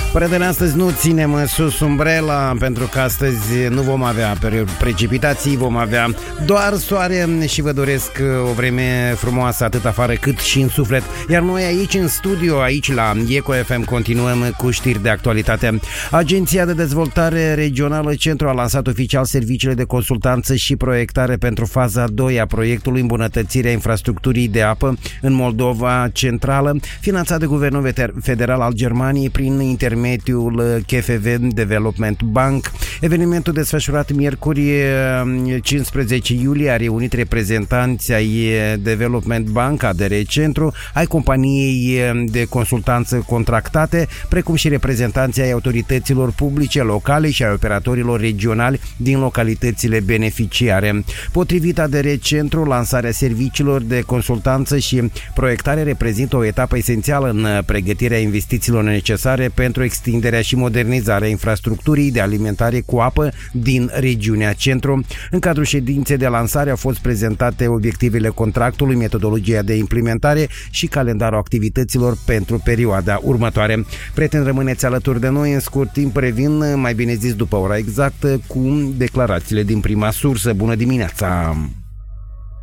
Prieteni, astăzi nu ținem sus umbrela, pentru că astăzi nu vom avea precipitații, vom avea doar soare și vă doresc o vreme frumoasă atât afară cât și în suflet. Iar noi aici în studio, aici la Eco FM, continuăm cu știri de actualitate. Agenția de Dezvoltare Regională Centru a lansat oficial serviciile de consultanță și proiectare pentru faza 2 a proiectului îmbunătățirea infrastructurii de apă în Moldova Centrală, finanțat de Guvernul Federal al Germaniei prin intermediul KfW Development Bank. Evenimentul desfășurat miercuri 15 iulie a reunit reprezentanți ai Development Bank, ADR Centru, ai companiei de consultanță contractate, precum și reprezentanții ai autorităților publice locale și ai operatorilor regionali din localitățile beneficiare. Potrivit ADR Centru, lansarea serviciilor de consultanță și proiectare reprezintă o etapă esențială în pregătirea investițiilor necesare pentru extinderea și modernizarea infrastructurii de alimentare cu apă din regiunea Centru. În cadrul ședinței de lansare au fost prezentate obiectivele contractului, metodologia de implementare și calendarul activităților pentru perioada următoare. Prieteni, rămâneți alături de noi, în scurt timp revin, mai bine zis după ora exactă, cu declarațiile din prima sursă. Bună dimineața!